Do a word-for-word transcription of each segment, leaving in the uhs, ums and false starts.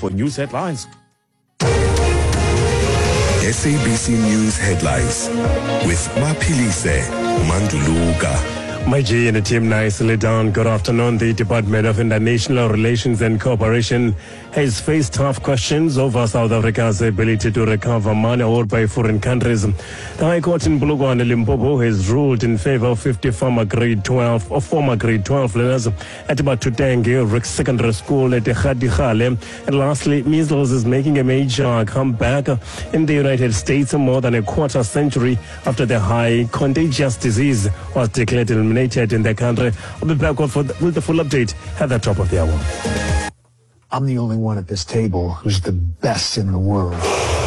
for news headlines. S A B C News Headlines with Mapilise Manduluka. My G and the team nicely down. Good afternoon. The Department of International Relations and Cooperation has faced tough questions over South Africa's ability to recover money owed by foreign countries. The High Court in Polokwane, Limpopo has ruled in favor of fifty former grade twelve or former grade twelve learners at Batutenge Secondary School at Khadikhale. And lastly, measles is making a major comeback in the United States more than a quarter century after the high contagious disease was declared eliminated in the country. I'll be back with the full update at the top of the hour. I'm the only one at this table who's the best in the world.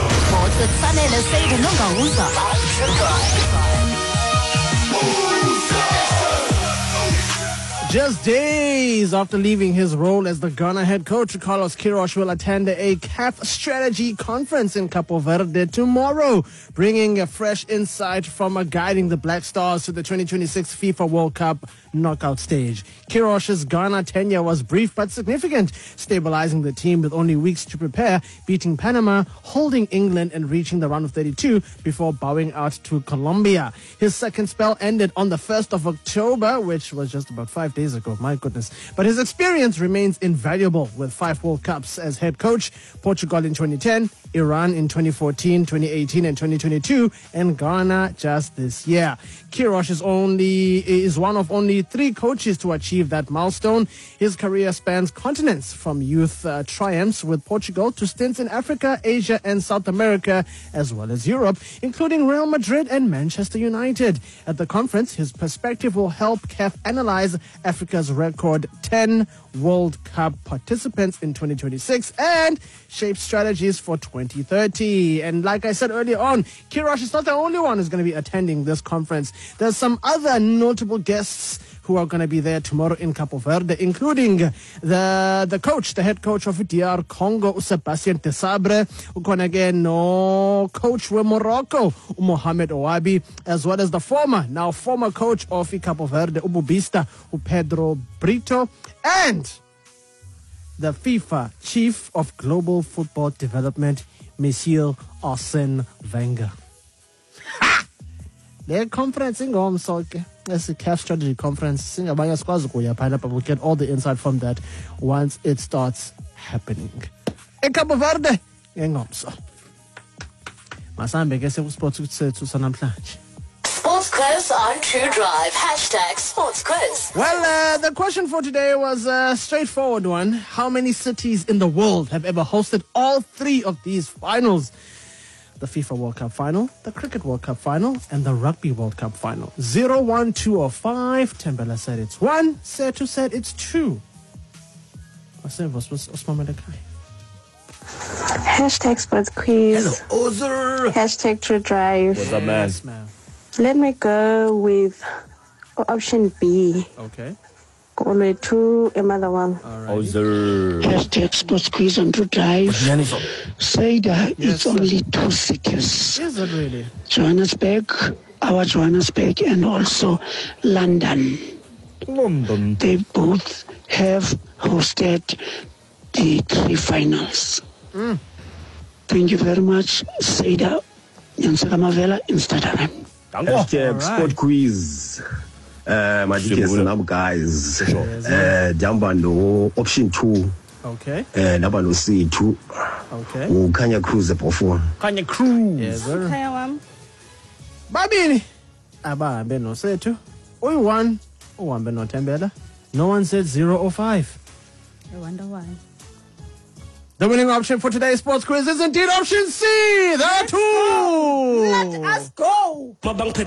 Just days after leaving his role as the Ghana head coach, Carlos Queiroz will attend a C A F strategy conference in Cabo Verde tomorrow, bringing a fresh insight from uh, guiding the Black Stars to the twenty twenty-six FIFA World Cup knockout stage. Queiroz's Ghana tenure was brief but significant, stabilizing the team with only weeks to prepare, beating Panama, holding England and reaching the round of thirty-two before bowing out to Colombia. His second spell ended on the first of October, which was just about five days ago, my goodness. But his experience remains invaluable with five World Cups as head coach, Portugal in twenty ten, Iran in twenty fourteen, twenty eighteen and twenty twenty-two, and Ghana just this year. Queiroz is only is one of only three coaches to achieve that milestone. His career spans continents, from youth uh, triumphs with Portugal to stints in Africa, Asia and South America, as well as Europe, including Real Madrid and Manchester United. At the conference, his perspective will help C A F analyze Africa's record ten World Cup participants in twenty twenty-six and shape strategies for twenty thirty. And like I said earlier on, Queiroz is not the only one who's going to be attending this conference. There's some other notable guests who are going to be there tomorrow in Cabo Verde, including the the coach, the head coach of D R Congo, Sebastian Desabre, going again, no coach with Morocco, Mohamed Ouabi, as well as the former, now former coach of Cabo Verde, Ububista, Pedro Brito, and the FIFA chief of global football development, Monsieur Arsene Wenger. The conference in Gomso, it's a C A F strategy conference. But we'll get all the insight from that once it starts happening. In Cabo Verde, in Gomso. Masambe, guess it was supposed to say to Sanamplach. Sports quiz on True Drive. Hashtag sports quiz. Well, uh, the question for today was a straightforward one. How many cities in the world have ever hosted all three of these finals? The FIFA World Cup final, the Cricket World Cup final, and the Rugby World Cup final. Zero, one, two, or five. Tembela said it's one. Setu said it's two. Hashtag sports quiz. Hello, Ozer. Hashtag True Drive. What's up, man? Yes, ma'am. Let me go with option B. Okay. Only two, another one. Ozer. Hashtag sports quiz on True Drive. Saida, Yes, it's sir. only two cities. Is it really? Johannesburg, our Johannesburg, and also London. London. They both have hosted the three finals. Mm. Thank you very much, Saida Nyansakamavela, Instagram. Hashtag Alright. sport quiz. Uh, my details Sure. now, guys. Yes, Uh, Jamba no option two. Okay. Uh, number no C two. Okay. Ukanya Cruz before. Kanya Cruz. Yes, sir. Hi, Mom. Babini. Abahambe no sethu. Uyi one. Uhambe no Tembela. No one said zero or five. I wonder why. The winning option for today's sports quiz is indeed option C. The two. Let us go.